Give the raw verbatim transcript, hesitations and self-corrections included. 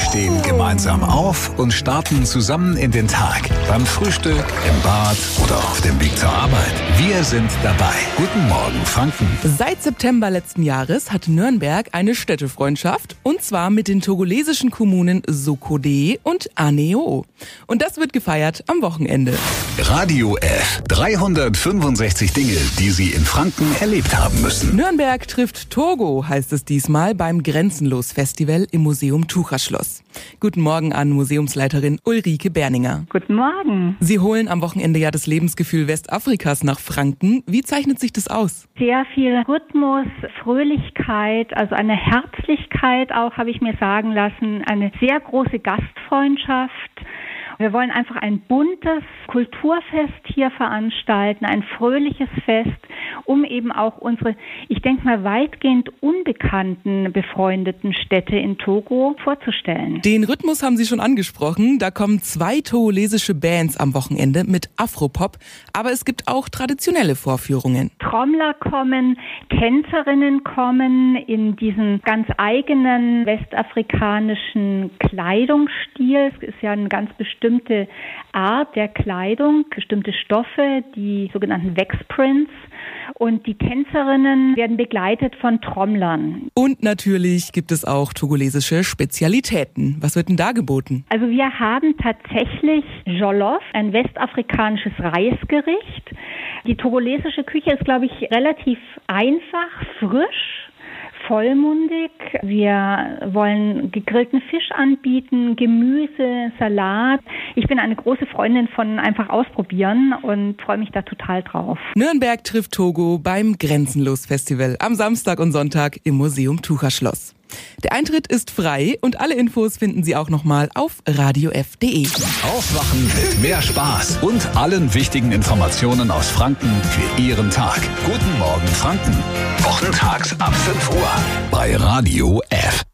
stehen gemeinsam auf und starten zusammen in den Tag. Beim Frühstück, im Bad oder auf dem Weg zur Arbeit. Wir sind dabei. Guten Morgen, Franken. Seit September letzten Jahres hat Nürnberg eine Städtefreundschaft, und zwar mit den togolesischen Kommunen Sokode und Aneo. Und das wird gefeiert am Wochenende. Radio F. dreihundertfünfundsechzig Dinge, die Sie in Franken erlebt haben müssen. Nürnberg trifft Togo, heißt es diesmal beim Grenzenlos-Festival im Museum Tucherschloss. Guten Morgen an Museumsleiterin Ulrike Berninger. Guten Morgen. Sie holen am Wochenende ja das Lebensgefühl Westafrikas nach Franken. Wie zeichnet sich das aus? Sehr viel Rhythmus, Fröhlichkeit, also eine Herzlichkeit auch, habe ich mir sagen lassen, eine sehr große Gastfreundschaft. Wir wollen einfach ein buntes Kulturfest hier veranstalten, ein fröhliches Fest, um eben auch unsere, ich denke mal, weitgehend unbekannten, befreundeten Städte in Togo vorzustellen. Den Rhythmus haben Sie schon angesprochen. Da kommen zwei togolesische Bands am Wochenende mit Afropop, aber es gibt auch traditionelle Vorführungen. Trommler kommen, Tänzerinnen kommen in diesen ganz eigenen westafrikanischen Kleidungsstil. Es ist ja eine ganz bestimmte bestimmte Art der Kleidung, bestimmte Stoffe, die sogenannten Waxprints. Und die Tänzerinnen werden begleitet von Trommlern. Und natürlich gibt es auch togolesische Spezialitäten. Was wird denn da geboten? Also wir haben tatsächlich Jollof, ein westafrikanisches Reisgericht. Die togolesische Küche ist, glaube ich, relativ einfach, frisch, vollmundig. Wir wollen gegrillten Fisch anbieten, Gemüse, Salat. Ich bin eine große Freundin von einfach ausprobieren und freue mich da total drauf. Nürnberg trifft Togo beim Grenzenlos-Festival am Samstag und Sonntag im Museum Tucherschloss. Der Eintritt ist frei und alle Infos finden Sie auch nochmal auf radio f punkt de. Aufwachen mit mehr Spaß und allen wichtigen Informationen aus Franken für Ihren Tag. Guten Morgen, Franken. Wochentags ab fünf Uhr bei Radio F.